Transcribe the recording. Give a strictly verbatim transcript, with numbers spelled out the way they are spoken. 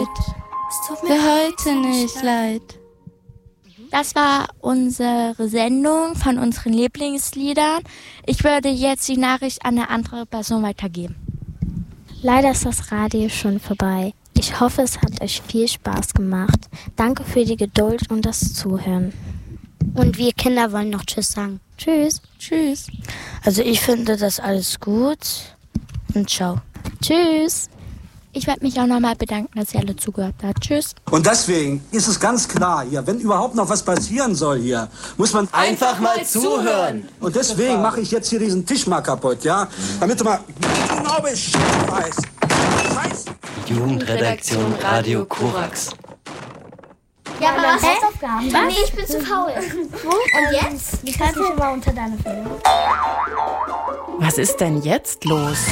leid. Es tut mir für heute nicht leid. Das war unsere Sendung von unseren Lieblingsliedern. Ich würde jetzt die Nachricht an eine andere Person weitergeben. Leider ist das Radio schon vorbei. Ich hoffe, es hat euch viel Spaß gemacht. Danke für die Geduld und das Zuhören. Und wir Kinder wollen noch Tschüss sagen. Tschüss. Tschüss. Also ich finde das alles gut und ciao. Tschüss. Ich werde mich auch nochmal bedanken, dass ihr alle zugehört habt. Tschüss. Und deswegen ist es ganz klar hier, wenn überhaupt noch was passieren soll hier, muss man einfach mal zuhören. Und deswegen mache ich jetzt hier diesen Tisch mal kaputt, ja? Damit du mal genau Bescheid weißt. Scheiße. Jugendredaktion Radio Korax. Ja, aber was Hä? Hausaufgaben? Was? Nee, ich bin zu faul. Und jetzt? Ich halte mal unter deine Felle. Was ist denn jetzt los?